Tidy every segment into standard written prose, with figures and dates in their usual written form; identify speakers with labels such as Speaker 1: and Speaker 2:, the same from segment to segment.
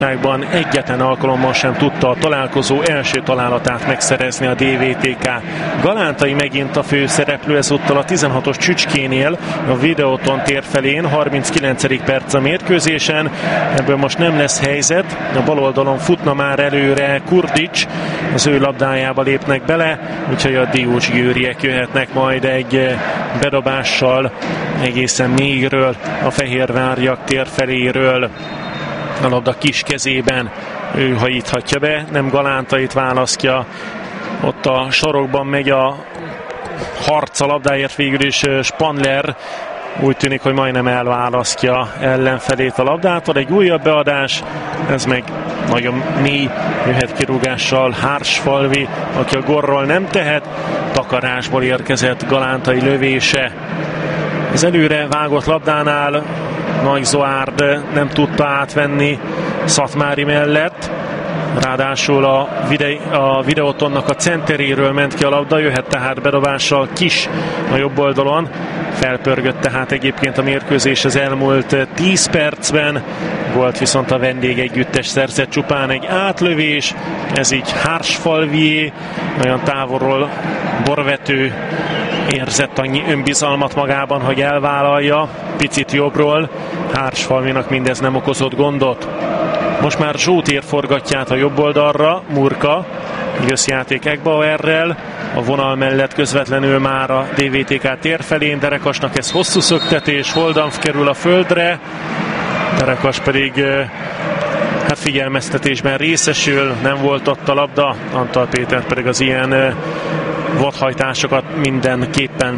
Speaker 1: Egyetlen alkalommal sem tudta a találkozó első találatát megszerezni a DVTK. Galántai megint a főszereplő, ezúttal a 16-os Csücskénél, a Videoton tér felén, 39. perc a mérkőzésen. Ebből most nem lesz helyzet, a bal oldalon futna már előre Kurdics, az ő labdájába lépnek bele, úgyhogy a diósgyőriek jöhetnek majd egy bedobással egészen mélyről, a fehérváriak tér feléről. A labda kis kezében, ő hajíthatja be, nem Galántait választja. Ott a sarokban megy a harc a labdáért, végül is Spanler úgy tűnik, hogy majdnem elválasztja ellenfelét a labdától. Egy újabb beadás, ez meg nagyon mély, jöhet kirúgással Hársfalvi, aki a gólról nem tehet. Takarásból érkezett Galántai lövése. Az előre vágott labdánál Nagy Zoárd nem tudta átvenni Szatmári mellett. Ráadásul a Videotonnak a centeréről ment ki a labda, jöhet tehát bedobással Kis a jobb oldalon. Felpörgött tehát egyébként a mérkőzés az elmúlt 10 percben. Gólt viszont a vendégegyüttes szerzett, csupán egy átlövés. Ez így Hársfalvié, olyan távolról Borvető érzett annyi önbizalmat magában, hogy elvállalja. Picit jobbról, Hársfalvinak mindez nem okozott gondot. Most már Zsótér forgatja át a jobb oldalra, Murka, összjáték Ekbauerrel, a vonal mellett közvetlenül már a DVTK tér felén, Derekasnak ez hosszú szöktetés, Holdanf kerül a földre, Derekas pedig figyelmeztetésben részesül, nem volt ott a labda, Antal Péter pedig az ilyen vadhajtásokat mindenképpen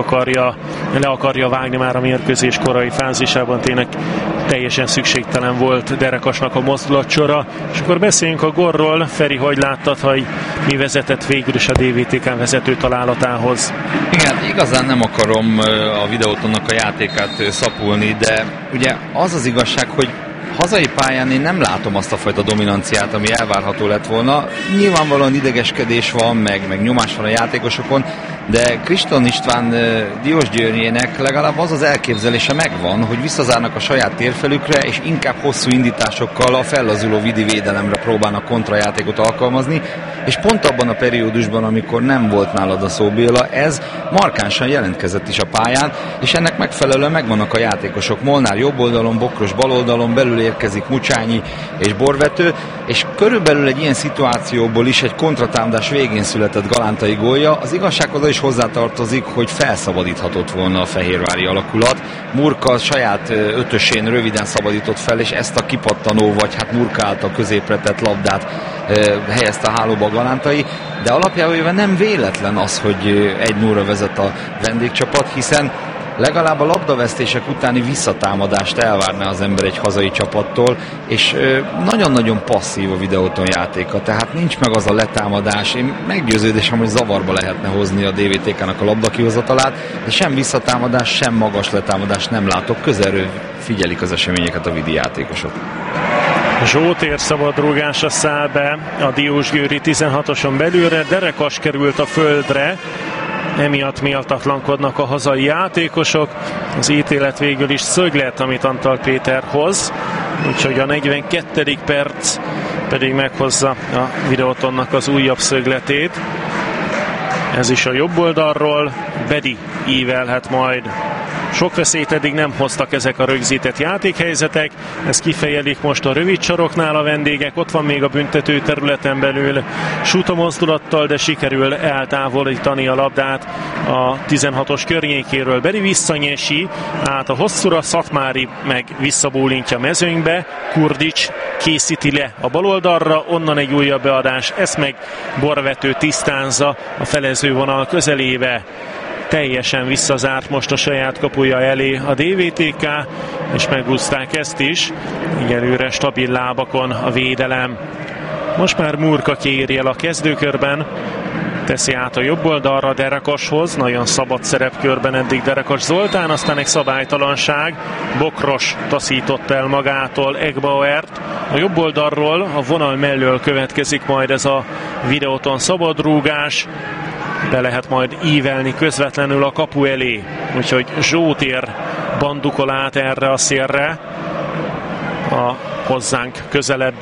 Speaker 1: le akarja vágni már a mérkőzés korai fázisában. Tényleg teljesen szükségtelen volt Derekasnak a mozdulatsora. És akkor beszéljünk a gólról. Feri, hogy láttad, hogy mi vezetett végül is a DVTK vezető találatához?
Speaker 2: Igen, igazán nem akarom a Videotonnak a játékát szapulni, de ugye az az igazság, hogy hazai pályán én nem látom azt a fajta dominanciát, ami elvárható lett volna. Nyilvánvalóan idegeskedés van, meg nyomás van a játékosokon, de Kriston István Diósgyőrjének legalább az az elképzelése megvan, hogy visszazárnak a saját térfelükre, és inkább hosszú indításokkal a fellazuló vidi védelemre próbálnak kontrajátékot alkalmazni, és pont abban a periódusban, amikor nem volt nálad a Szóbéla, ez markánsan jelentkezett is a pályán, és ennek megfelelően megvannak a játékosok. Molnár jobb oldalon, Bokros bal oldalon, belül érkezik Mucsányi és Borvető, és körülbelül egy ilyen szituációból is egy kontratámadás végén született Galántai gólja. Az igazság oda is hozzátartozik, hogy felszabadíthatott volna a fehérvári alakulat. Murka saját ötösén röviden szabadított fel, és ezt a kipattanó, vagy Murka által középre tett labdát helyezte a hálóba Galántai, de alapjában nem véletlen az, hogy 1-0-ra vezet a vendégcsapat, hiszen legalább a labdavesztések utáni visszatámadást elvárná az ember egy hazai csapattól, és nagyon-nagyon passzív a Videoton játéka, tehát nincs meg az a letámadás. Én meggyőződésem, hogy zavarba lehetne hozni a DVTK-nak a labdakihozatalát, de sem visszatámadás, sem magas letámadás nem látok, közelről figyelik az eseményeket a vidi játékosok.
Speaker 1: Zsótér szabadrúgása száll be a Diósgyőri 16-oson belülre, Derekas került a földre, emiatt méltatlankodnak a hazai játékosok. Az ítélet végül is szöglet, amit Antal Péter hoz, úgyhogy a 42. perc pedig meghozza a Videotonnak az újabb szögletét. Ez is a jobb oldalról, Bedi ívelhet majd. Sok veszélyt eddig nem hoztak ezek a rögzített játékhelyzetek, ez kifejelik most a rövid saroknál a vendégek, ott van még a büntető területen belül súta mozdulattal, de sikerül eltávolítani a labdát a 16-os környékéről. Beri visszanyesi át a hosszúra, Szatmári meg visszabólintja mezőnybe, Kurdics készíti le a bal oldalra, onnan egy újabb beadás, ezt meg Borvető tisztánza a felezővonal közelébe. Teljesen visszazárt most a saját kapuja elé a DVTK, és megúszták ezt is. Egyelőre stabil lábakon a védelem. Most már Murka kéri el a kezdőkörben, teszi át a jobb oldalra Derekashoz, nagyon szabad szerepkörben eddig Derekas Zoltán, aztán egy szabálytalanság, Bokros taszította el magától Ekbauert. A jobb oldalról, a vonal mellől következik majd ez a Videoton szabadrúgás, be lehet majd ívelni közvetlenül a kapu elé, úgyhogy Zsótér bandukol át erre a szélre. A hozzánk közelebb